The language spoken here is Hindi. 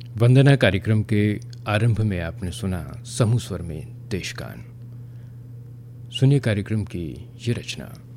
वंदना कार्यक्रम के आरंभ में आपने सुना समूह स्वर में देशगान। सुनिए कार्यक्रम की ये रचना।